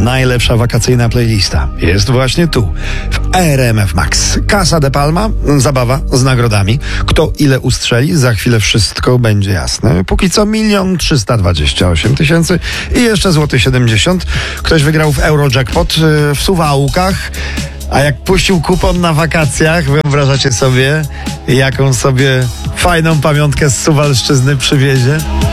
najlepsza wakacyjna playlista jest właśnie tu, w RMF Max. Casa de Palma, zabawa z nagrodami. Kto ile ustrzeli, za chwilę wszystko będzie jasne. Póki co 1 328 000 i jeszcze złoty 70. Ktoś wygrał w Eurojackpot w Suwałkach. A jak puścił kupon na wakacjach, wyobrażacie sobie, jaką sobie fajną pamiątkę z Suwalszczyzny przywiezie?